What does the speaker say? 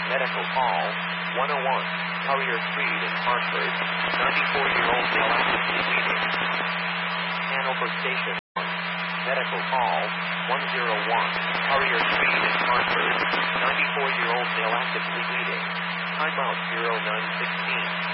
Medical call, 101, Courier Street in Hartford, 94-year-old male actively bleeding. Hanover Station 1, Medical call, 101, Courier Street in Hartford, 94-year-old male actively bleeding. Timeout 0916.